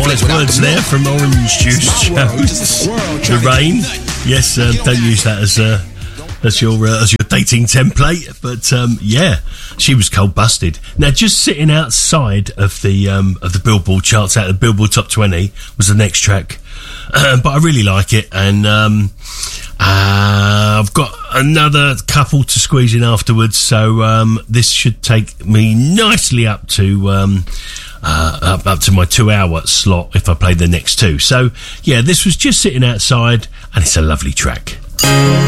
There's words there from Orange Juice Joe. The Rain. Yes, don't use that as your dating template. But yeah, she was cold busted. Now, just sitting outside of the Billboard charts, out of the Billboard Top 20, was the next track. But I really like it, and I've got another couple to squeeze in afterwards, so this should take me nicely up to my 2-hour slot if I play the next two. So yeah, this was just sitting outside, and it's a lovely track.